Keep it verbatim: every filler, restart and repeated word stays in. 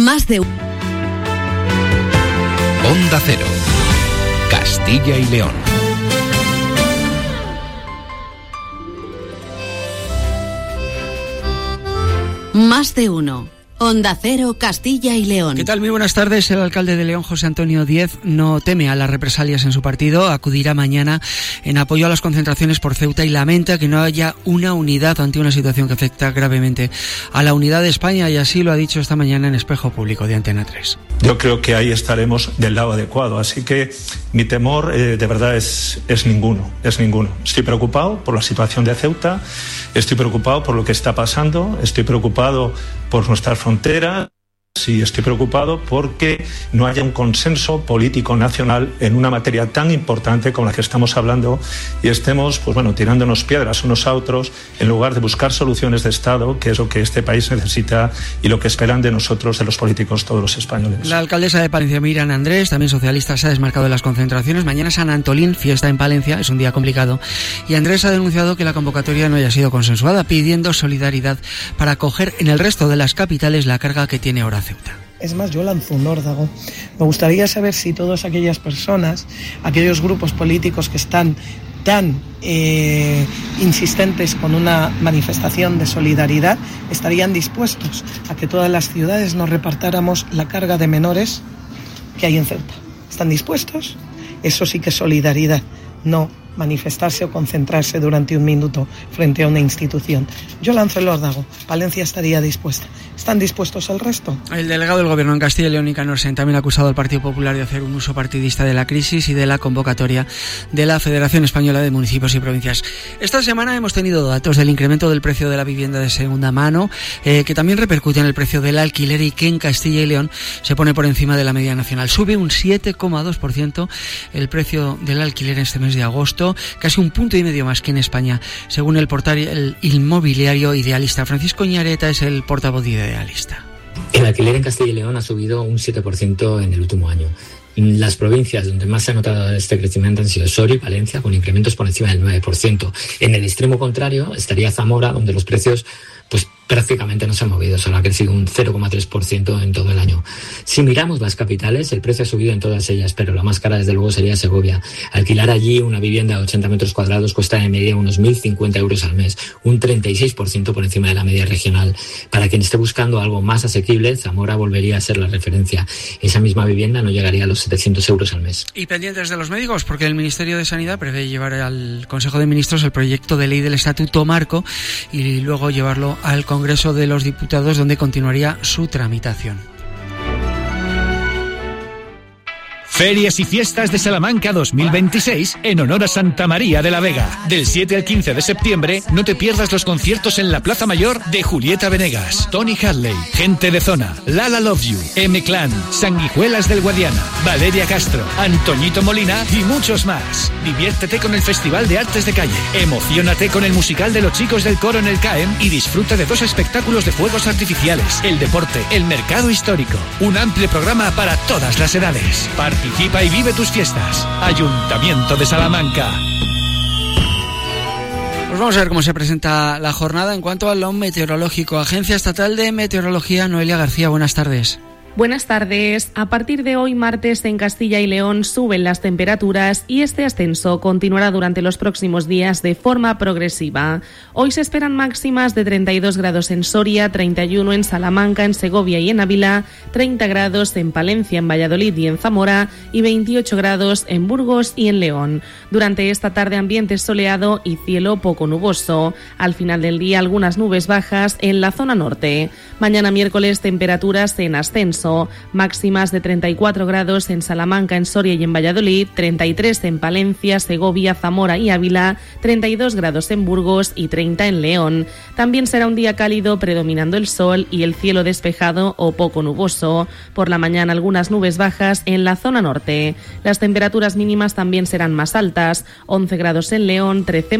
Más de Onda Cero, Castilla y León. Más de uno. Onda Cero, Castilla y León. ¿Qué tal? Muy buenas tardes. El alcalde de León, José Antonio Díez, no teme a las represalias en su partido. Acudirá mañana en apoyo a las concentraciones por Ceuta y lamenta que no haya una unidad ante una situación que afecta gravemente a la unidad de España, y así lo ha dicho esta mañana en Espejo Público de Antena tres. Yo creo que ahí estaremos del lado adecuado, así que mi temor eh, de verdad es, es ninguno, es ninguno. Estoy preocupado por la situación de Ceuta, estoy preocupado por lo que está pasando, estoy preocupado por nuestras fronteras y estoy preocupado porque no haya un consenso político nacional en una materia tan importante como la que estamos hablando y estemos, pues bueno, tirándonos piedras unos a otros en lugar de buscar soluciones de Estado, que es lo que este país necesita y lo que esperan de nosotros, de los políticos, todos los españoles. La alcaldesa de Palencia, Miriam Andrés, también socialista, se ha desmarcado de las concentraciones. Mañana San Antolín, fiesta en Palencia, es un día complicado, y Andrés ha denunciado que la convocatoria no haya sido consensuada, pidiendo solidaridad para acoger en el resto de las capitales la carga que tiene ahora Ceuta. Es más, yo lanzo un órdago. Me gustaría saber si todas aquellas personas, aquellos grupos políticos que están tan eh, insistentes con una manifestación de solidaridad, estarían dispuestos a que todas las ciudades nos repartáramos la carga de menores que hay en Ceuta. ¿Están dispuestos? Eso sí que es solidaridad, no manifestarse o concentrarse durante un minuto frente a una institución. Yo lanzo el órdago. Palencia estaría dispuesta. ¿Están dispuestos el resto? El delegado del Gobierno en Castilla y León, Nicanor Sen, también ha acusado al Partido Popular de hacer un uso partidista de la crisis y de la convocatoria de la Federación Española de Municipios y Provincias. Esta semana hemos tenido datos del incremento del precio de la vivienda de segunda mano, eh, que también repercute en el precio del alquiler y que en Castilla y León se pone por encima de la media nacional. Sube un siete coma dos por ciento el precio del alquiler este mes de agosto, casi un punto y medio más que en España, según el portal el inmobiliario Idealista. Francisco Ñareta es el portavoz de Idealista. El alquiler en Castilla y León ha subido un siete por ciento en el último año. Las provincias donde más se ha notado este crecimiento han sido Soria y Palencia, con incrementos por encima del nueve por ciento. En el extremo contrario estaría Zamora, donde los precios pues prácticamente no se han movido, solo ha crecido un cero coma tres por ciento en todo el año. Si miramos las capitales, el precio ha subido en todas ellas, pero la más cara desde luego sería Segovia. Alquilar allí una vivienda de ochenta metros cuadrados cuesta de media unos mil cincuenta euros al mes, un treinta y seis por ciento por encima de la media regional. Para quien esté buscando algo más asequible, Zamora volvería a ser la referencia. Esa misma vivienda no llegaría a los setecientos euros al mes. Y pendientes de los médicos, porque el Ministerio de Sanidad prevé llevar al Consejo de Ministros el proyecto de ley del Estatuto Marco y luego llevarlo al Congreso de los Diputados, donde continuaría su tramitación. Ferias y Fiestas de Salamanca dos mil veintiséis en honor a Santa María de la Vega. Del siete al quince de septiembre no te pierdas los conciertos en la Plaza Mayor de Julieta Venegas, Tony Hadley, Gente de Zona, Lala Love You, M-Clan, Sanguijuelas del Guadiana, Valeria Castro, Antoñito Molina y muchos más. Diviértete con el Festival de Artes de Calle, emociónate con el musical de los chicos del coro en el CAEM y disfruta de dos espectáculos de fuegos artificiales, el deporte, el mercado histórico. Un amplio programa para todas las edades. Participa y vive tus fiestas. Ayuntamiento de Salamanca. Pues vamos a ver cómo se presenta la jornada en cuanto a lo meteorológico. Agencia Estatal de Meteorología, Noelia García, buenas tardes. Buenas tardes. A partir de hoy, martes, en Castilla y León suben las temperaturas y este ascenso continuará durante los próximos días de forma progresiva. Hoy se esperan máximas de treinta y dos grados en Soria, treinta y uno en Salamanca, en Segovia y en Ávila, treinta grados en Palencia, en Valladolid y en Zamora y veintiocho grados en Burgos y en León. Durante esta tarde, ambiente soleado y cielo poco nuboso. Al final del día, algunas nubes bajas en la zona norte. Mañana miércoles, temperaturas en ascenso. Máximas de treinta y cuatro grados en Salamanca, en Soria y en Valladolid, treinta y tres en Palencia, Segovia, Zamora y Ávila, treinta y dos grados en Burgos y treinta en León. También será un día cálido, predominando el sol y el cielo despejado o poco nuboso. Por la mañana algunas nubes bajas en la zona norte. Las temperaturas mínimas también serán más altas, once grados en León, trece en